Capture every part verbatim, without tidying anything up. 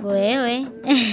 Wewe.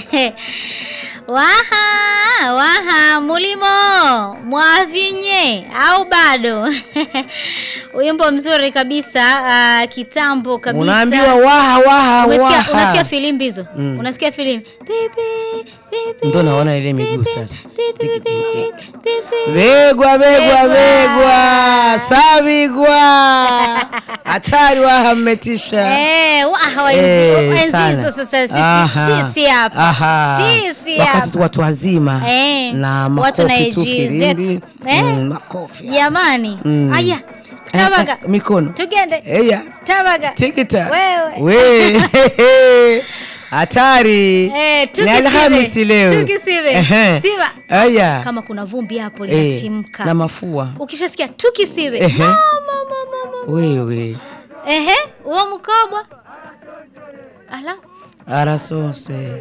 Waha, waha, mulimo, mwavinye, au bado. Wimbo mzuri kabisa, uh, kitambo kabisa. Unaambiwa waha, waha, unasikia, waha. Unasikia filimbi hizo? Mm. Unasikia filimbi? Bibi, bibi. Ndo naona ile miguu sasa. Bibi, bibi, bibi. Begwa, begwa, begwa. Sabigwa. Hatari waha mmetisha. Eh, waha wa enzi sasa sisi hapa. Sisi hapa. Wakati watu wazima. Eh. Na makofi watu tu filimbi. Eh. Mm, makofi. Jamani. Mm. Aya. Tabaga. Eh, mikono. Tugende. Eya. Tabaga. Tikita. Wewe. We. Hatari. Eh, tukisibe. Ni Alhamisi leo. Tukisibe. Siba. Aya. Kama kuna vumbi hapo linatimka. Eh, na mafua. Ukishasikia tukisibe. Ehe. Mama mama mama. Wewe. Ehe, uo mkobwa. Ala. Arasose.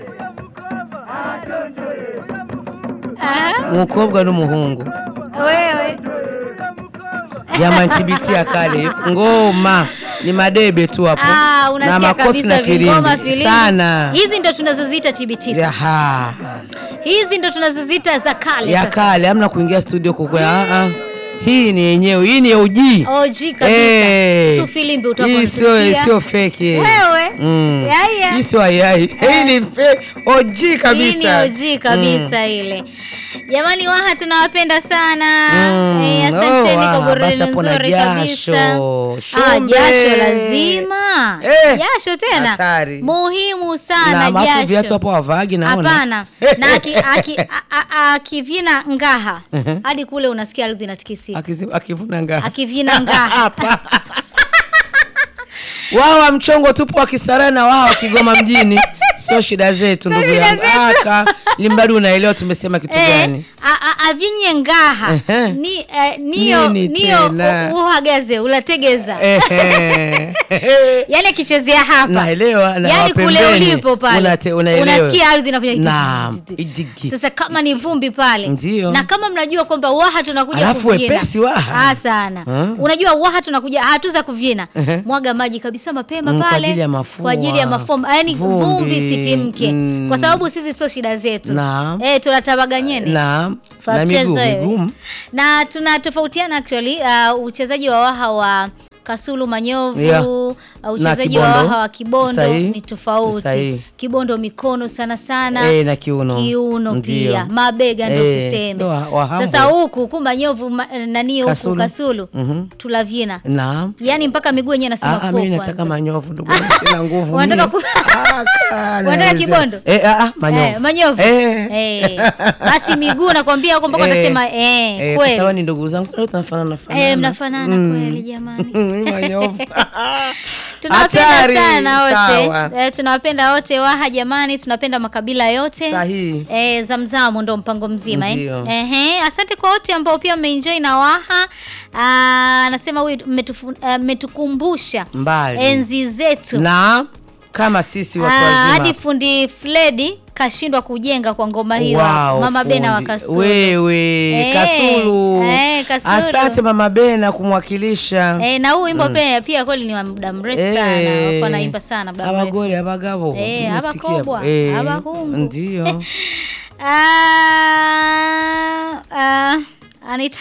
Aha. Mukobwa n'umuhungu. Wewe. Jamani tibiti ya kale. Ngoma. Ni madebe tu hapo. Ah, unasikia kabisa vingoma filimbi. Sana. Hizi ndo tunazoziita T B T sasa. Yaha. Hizi ndo tunazoziita za kale ya sasa. kale, hamna kuingia studio kwa ah ah. Hii ni yenyewe, hii ni O G. O G kabisa. Hey. Tu filimbi utakuwa. Hii sio sio fake. Wewe. Mm. Yaya. Hii sio yai. Hii ni fake O G kabisa. Hii ni O G kabisa mm. ile. Jamani waha tunawapenda sana. Mm. Eh, asanteni Oh, kwa burudani nzuri kabisa. Ah, jasho lazima. Eh. Jasho tena. Hatari. Muhimu sana na jasho. Viatu hapo wavagi naona. Hapana. Na akivina ngaha. Hadi kule unasikia ardhi inatikisika. Akivuna ngaha. Akivina ngaha. Wao wa Mchongo tupo wakisarana na wao Kigoma mjini. Sio shida zetu ndugu yangu. Aka limbadi unaelewa tumesema kitu gani? Eh, avinye ngaha. Ni eh, niyo niyo uhagaze ulategeza. Yaani kichezea hapa. Naelewa na yaani kule ulipo pale. Unasikia ardhi inafanya naam. Sasa kama ni vumbi pale. Ndiyo. Na kama mnajua kwamba waha tunakuja Alafu kuvina. wepesi waha. Ah sana. Hmm? Unajua waha tunakuja hatuza kuvina. Mwaga maji kabisa mapema pale. Kwa ajili ya mafua. Kwa ajili ya mafua. Yaani vumbi sitimke. Mm. Kwa sababu sisi sio shida zetu. Naam. Eh tunatabaga nyene. Naam. Na miguu. Na tunatofautiana actually uh, uchezaji wa waha wa Kasulu Manyovu, yeah. uh, uchezaji wa waha wa Kibondo Sahi. Ni tofauti. Sahi. Kibondo mikono sana sana. Eh na kiuno. Kiuno Ndiyo. Pia. Mabega ndo e, siseme. Sasa huku kumba Manyovu ma, nani huku Kasulu, Kasulu mm-hmm. Tulavina. Naam. Yaani mpaka miguu yenyewe nasema kwa. Ah, mimi nataka Manyovu ndugu sina nguvu. Wanataka ku... Wanataka Kibondo? Eh ah Manyovu. Eh Manyovu. Eh. eh. Basi miguu nakwambia huko mpaka nasema eh, eh kweli. Sawa ni ndugu zangu tunafanana fanana. Eh mnafanana mm. kweli jamani. Manyovu. Tunawapenda sana wote. Eh, tunawapenda wote waha jamani, tunapenda makabila yote. Sahihi. Eh Zamzamu ndo mpango mzima eh. Ehe, asante kwa wote ambao pia mmeenjoy na waha. Ah, anasema huyu mmetukumbusha mbali enzi zetu. Na kama sisi watu wazima. Hadi fundi Fledi kashindwa kujenga kwa ngoma hiyo. Wow, Mama fundi. Bena wa Kasulu. Wewe hey, Kasulu. Eh, Kasulu. Asante Mama Bena kumwakilisha. Eh, na huu wimbo mm. pia pia kweli ni wa muda mrefu hey, sana. Wako naimba sana muda mrefu. Abagore abagabo. Eh, abakobwa, hey, abahungu. Ndio. Ah, ah, anita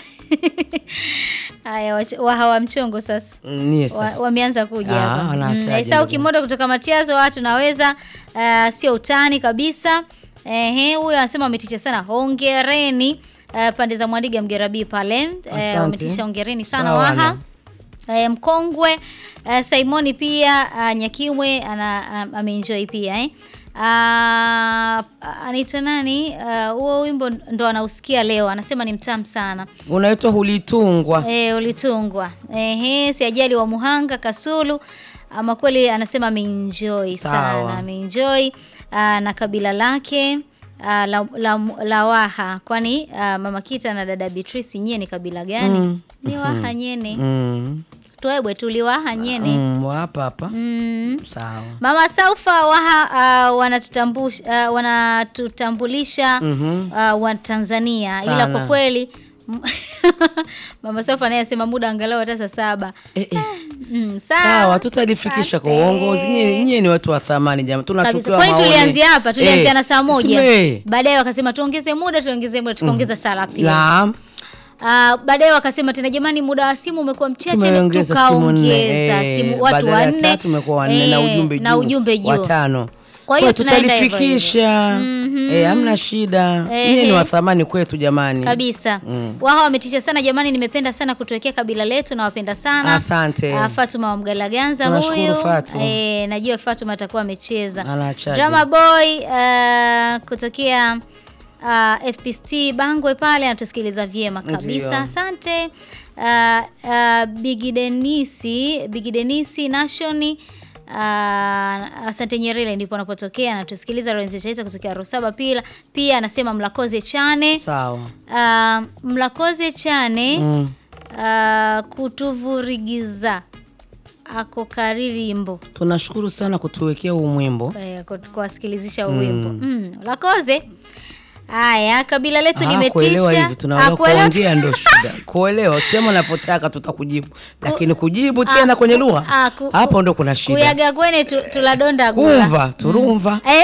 Haya waha wa Mchongo sasa. Ni sasa. Wameanza kuja hapa. Mm, Isau Kimondo kutoka Matiazo watu naweza uh, sio utani kabisa. Ehe, huyo anasema ameticha sana. Hongereni uh, pande za Mwandiga Mgerabi pale. Wametisha uh, hongereni sana waha. Uh, mkongwe uh, Simoni pia uh, Nyakimwe ana uh, ameenjoy pia eh. Ah, uh, anaitwa nani? Huo uh, wimbo ndo anausikia leo. Anasema ni mtamu sana. Unaitwa Hulitungwa. Eh, Hulitungwa. Ehe, si ajali wa Muhanga Kasulu. Ama kweli anasema ameenjoy sana. Ameenjoy uh, na kabila lake uh, la, la, la waha. Kwani uh, Mama Kita na dada Beatrice nyie ni kabila gani? Mm. Ni waha nyene. Mm. Tuwebwe tuliwaha nyene. Mm, hapa hapa. Mm. Sawa. Mama Saufa waha uh, wanatutambulisha uh, wanatutambulisha mm-hmm. uh, wa Tanzania. Ila kwa kweli Mama Safa naye asema muda angalau hata saa saba. Eh, eh. Mm, sawa. Sawa, tutalifikisha kwa uongozi. Nyie nyie ni watu wa thamani jamaa. Tunachukua maoni. Kwani tulianzia hapa, tulianzia eh, na saa moja. Sime. Baadaye wakasema tuongeze muda, tuongeze muda, tukaongeza mm. saa la pili. Naam. Ah, uh, baadaye wakasema tena jamani muda wa simu umekuwa mchache, tukaongeza tukaongeza simu, simu watu wanne tumekuwa wanne na ujumbe juu. Na ujumbe juu. Watano. Kwa hiyo tutalifikisha. Mm-hmm. Eh, hamna shida. Yeye ni wa thamani kwetu jamani. Kabisa. Mm. Wao wametisha sana jamani, nimependa sana kutuwekea kabila letu na wapenda sana. Asante. Uh, Fatuma wa Mgalaganza huyu. Eh, najua Fatuma atakuwa amecheza. Drama Boy uh, kutokea uh, F P S T Bangwe pale anatusikiliza vyema kabisa. Ndiyo. Asante. Uh, uh, Big Denisi, Big Denisi Nationi. Uh, asante Nyerere ndipo anapotokea na tusikiliza Lorenzo Chaita kutokea Rusaba pia pia anasema Mlakoze Chane. Sawa. Uh, Mlakoze Chane mm. uh, kutuvurigiza ako karirimbo. Tunashukuru sana kutuwekea huu mwimbo. Eh, kuwasikilizisha huu wimbo. Mm. mm. Lakoze. Haya, kabila letu ah, limetisha. Kuelewa hivi tunaweza kuongea ndio shida. Kuelewa sema unapotaka tutakujibu. Lakini kujibu tena kwenye lugha hapo ndio kuna shida. Kuyaga kwene tu, tuladonda gula. Kumva, turumva. Mm.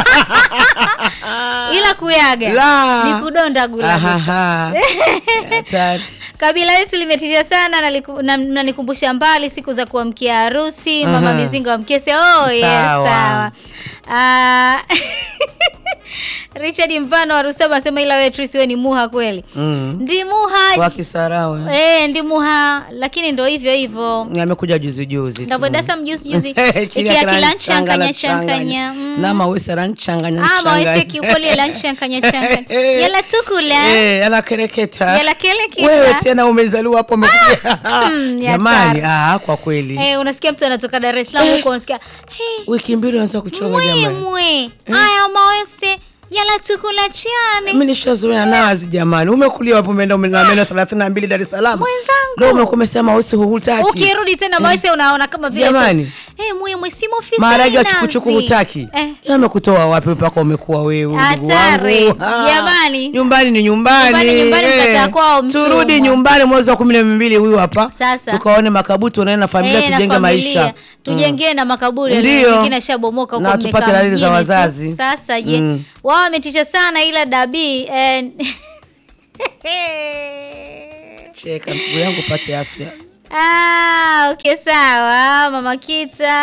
Ila kuyaga la. Ni kudonda gula. Aha. Kabila letu limetisha sana na mnanikumbusha na, na mbali siku za kuamkia harusi, mama uh-huh. Mizinga wa Mkese. Oh yes, sawa. Ah Richard Mfano wa Rusaba anasema ila wewe Tracy wewe ni muha kweli. Mm. Ndi muha. Kwa Kisarawe. Eh, ndi muha lakini ndio hivyo hivyo. Amekuja juzi juzi. Ndio dasa mjuzi juzi. Ikia kila changanya changanya. Mm. Na mawese ran changanya changanya. Ah, mawese kiukoli la changanya changanya. Yala tukula. Eh, ana kereketa. Yala keleketa. Wewe tena umezaliwa hapo umekuja. Jamani, ah kwa kweli. Eh, unasikia mtu anatoka Dar es Salaam huko unasikia, "Hey, wiki mbili unaanza kuchonga jamani." Mwe. Haya mawese yala tukula chane. Mimi nishazoea nazi jamani. Umekulia hapo umeenda umeenda thelathini na mbili Dar es Salaam. Mwenzangu. Ndio umesema wewe hutaki. Ukirudi tena mawese unaona kama vile jamani. Eh, mwe mwe simu ofisi. Maharage ya chukuchuku hutaki. Eh. Yamekutoa wapi mpaka umekuwa wewe ndugu wangu? Jamani. Nyumbani ni nyumbani. Nyumbani nyumbani eh. Mkataa kwao mtu. Turudi nyumbani mwezi wa kumi na mbili huyu hapa. Sasa. Tukaone makabuti unaenda na familia eh, tujenge maisha. Tujengee mm. na makaburi mengine shabomoka huko mmekaa. Na tupate dalili za wazazi. Sasa je, mm. wao wametisha sana ila Dabi eh, cheka ndugu yangu pate afya. Ah, okay sawa. Mama Kita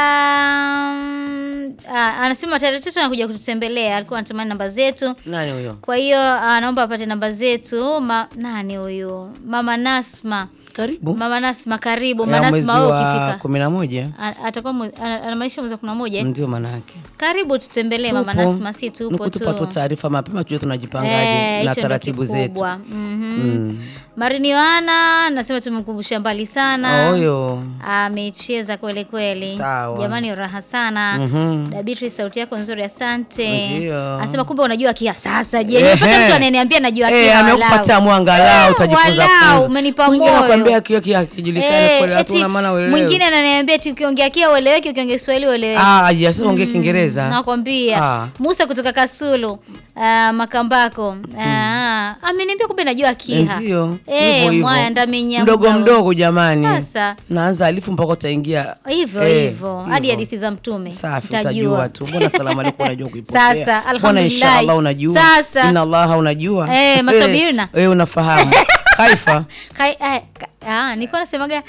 ah, anasema tarehe tatu anakuja kututembelea. Alikuwa anatamani namba zetu. Nani huyo? Kwa hiyo anaomba apate namba zetu. Ma, nani huyo? Mama Nasma. Karibu. Mama Nasma karibu. Mama Nasma wewe ukifika kumi na moja atakuwa anamaanisha mwezi wa kumi na moja. Ndio maana yake. Karibu tutembelee Mama Nasma, si tupo tu. Nikutupa tu taarifa mapema tujue tunajipangaje eh, na taratibu zetu. Mhm. Mm. Marini Yohana nasema tumekumbusha mbali sana. Oyo. Amecheza kweli kweli. Sawa. Jamani raha sana. Mm-hmm. Dabitri sauti yako nzuri asante. Ndio. Anasema kumbe unajua kia sasa. Je, nimepata mtu ananiambia najua kia eh, walau. Eh, amekupatia mwangalau utajifunza kwanza. Umenipa moyo. Mwingine anakuambia kia kia kijulikane kweli hatuna maana wewe. Mwingine ananiambia eti ukiongea kia ueleweke, ukiongea Kiswahili ueleweke. Ah, yes, ongea Kiingereza. Nakwambia. Ah. Musa kutoka Kasulu, uh, Makambako. Ah, uh, ameniambia kumbe najua kia. Ndio. Eh, mwaya ndaminya mdogo mdogo jamani. Sasa naanza alifu mpaka utaingia hivyo hivyo hadi hadithi za mtume utajua tu. Mbona salamu alaykum unajua kuipokea? Sasa alhamdulillah. Inshallah unajua. Sasa inna Allah unajua. Eh, masabirna. Wewe unafahamu. Kaifa. Kai eh, ah niko nasemaga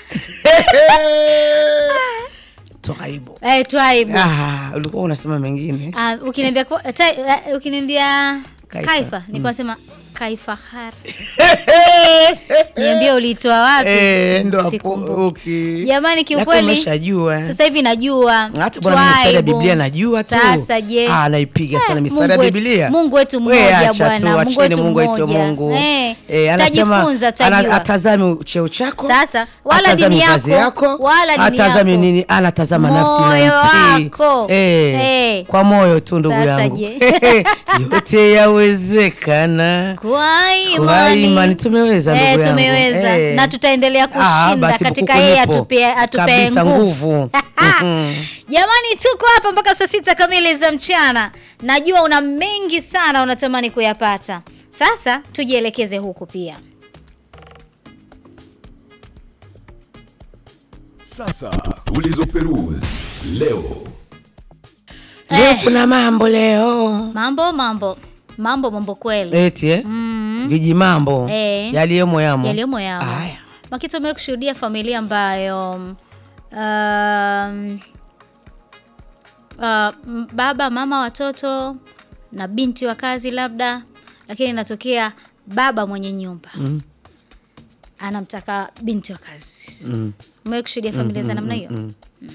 Twaibu. Eh, twaibu. Ah, ulikuwa unasema mengine. Ah, ukiniambia ukiniambia Kaifa, Kaifa. Niko nasema Kaifa har. Niambia ulitoa wapi? Eh, ndo hapo. Okay. Jamani kiukweli. Sasa hivi najua. Hata bwana mistari ya Biblia najua tu. Sasa je. Ah, naipiga sana mistari ya Biblia. Mungu wetu mmoja bwana. Mungu wetu mmoja. Mungu. Eh, eh anasema atazame cheo chako. Sasa wala dini yako, wala dini yako. Atazame nini? Anatazama nafsi na mtii. Eh. Kwa moyo tu ndugu yangu. Yote yawezekana. Kwa imani. Kwa imani tumeweza ndugu yangu. Eh, tumeweza. Eh. Na tutaendelea kushinda ah, katika yeye atupe atupe nguvu. Jamani tuko hapa mpaka saa sita kamili za mchana. Najua una mengi sana unatamani kuyapata. Sasa tujielekeze huku pia. Sasa tulizoperuzi leo. Leo Eh. kuna mambo leo. Mambo mambo. Mambo mambo kweli. Eti eh? Mm. Viji mambo. Eh. Yaliyomo yamo. Yaliyomo yamo. Haya. Makito umewahi kushuhudia familia ambayo um, uh, baba, mama, watoto na binti wa kazi labda, lakini inatokea baba mwenye nyumba Mm. anamtaka binti wa kazi. Mm. Umewahi kushuhudia familia za namna hiyo? Mm.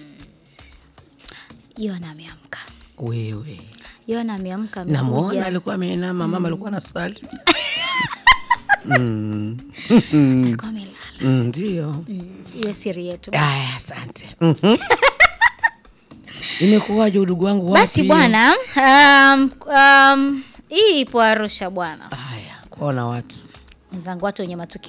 Yona ameamka. Wewe. Yona ameamka Namuona amekuja. alikuwa ameinama, mama alikuwa anasali. Mm. Alikuwa amelala. Mm, ndio. Mm, hiyo siri yetu. Aya, asante. Mhm. Imekuwaje udugu wangu wapi? Basi bwana, um, um, hii ipo Arusha bwana. Haya, kuona watu. Wenzangu watu wenye matukio